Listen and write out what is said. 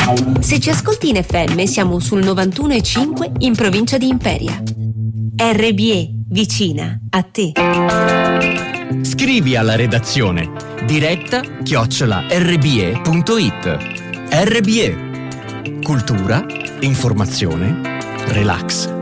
Se ci ascolti in FM siamo sul 91,5 in provincia di Imperia. RBE, vicina a te. Scrivi alla redazione diretta@rbe.it. RBE. Cultura, informazione, relax.